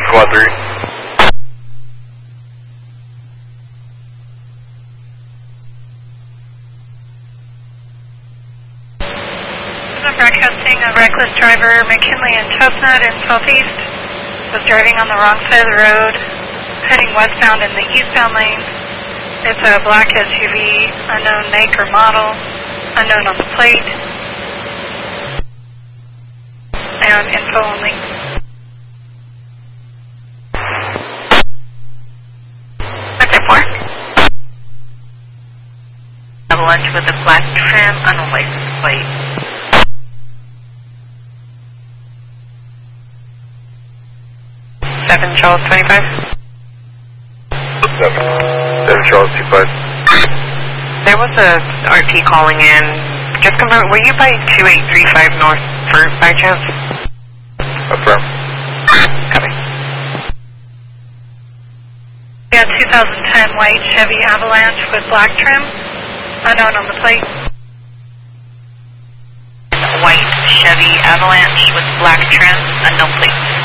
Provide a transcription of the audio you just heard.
Squad 3. I'm broadcasting a reckless driver, McKinley and Chestnut in Southeast. Was driving on the wrong side of the road, heading westbound in the eastbound lane. It's a black SUV, unknown make or model, unknown on the plate, and info only. Okay, 4. Avalanche with a black trim on a license plate. 7 Charles 25. 7 Charles 25. There was a RT calling in. Just confirm, were you by 2835 North First by chance? Affirm. Copy. We had 2010 white Chevy Avalanche with black trim, unknown on the plate. White Chevy Avalanche with black trim, unknown plate.